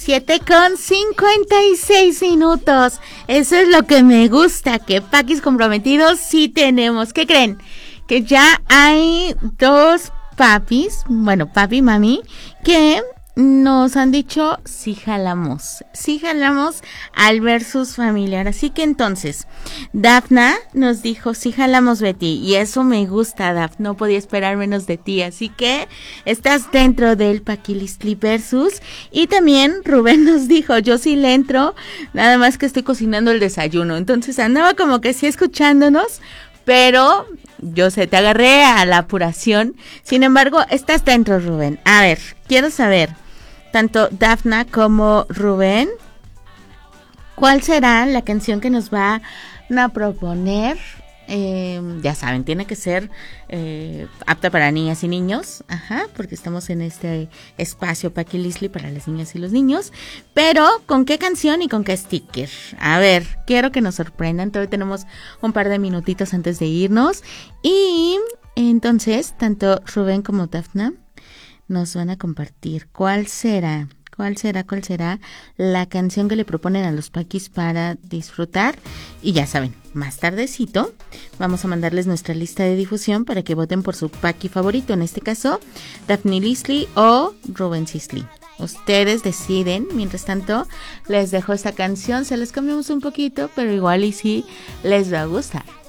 7:56. Eso es lo que me gusta, que Pakis comprometidos sí tenemos. ¿Qué creen? Que ya hay dos papis, bueno, papi y mami, que nos han dicho sí jalamos al versus familiar. Así que entonces, Dafna nos dijo sí jalamos, Betty, y eso me gusta, Daf, no podía esperar menos de ti, así que estás dentro del Paquilistli versus. Y también Rubén nos dijo yo sí le entro, nada más que estoy cocinando el desayuno, entonces andaba como que sí escuchándonos, pero yo sé, te agarré a la apuración. Sin embargo, estás dentro, Rubén. A ver, quiero saber, tanto Dafna como Rubén, ¿cuál será la canción que nos van a proponer? Ya saben, tiene que ser apta para niñas y niños, porque estamos en este espacio Paquilistli para las niñas y los niños, pero ¿con qué canción y con qué sticker? A ver, quiero que nos sorprendan, todavía tenemos un par de minutitos antes de irnos, y entonces, tanto Rubén como Dafna nos van a compartir cuál será la canción que le proponen a los Paquis para disfrutar. Y ya saben, más tardecito vamos a mandarles nuestra lista de difusión para que voten por su Paqui favorito, en este caso Daphne Lisli o Rubén Cisli. Ustedes deciden. Mientras tanto, les dejo esta canción, se les cambiamos un poquito, pero igual y sí les va a gustar.